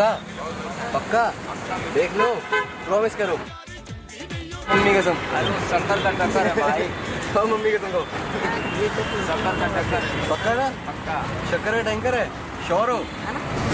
पक्का पक्का देख लो, प्रॉमिस करो। मम्मी कसम। अरे शक्कर का टक्कर है भाई। तो मम्मी कसम को शक्कर का टक्कर है। पक्का ना? पक्का। शक्कर का टैंकर है, श्योर हो?